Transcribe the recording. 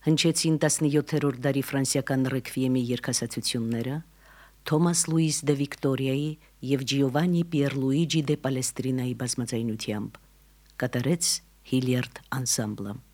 Հնչեցին 17-րդ դարի ֆրանսիական ռեկվիեմի երգասացությունները, Թոմաս Լուիս դե Վիկտորիայի և Ջիովանի Պիերլուիջի դե Պալեստրինայի բազմաձայնությամբ, կատարեց Հիլիարդ անսամբլը։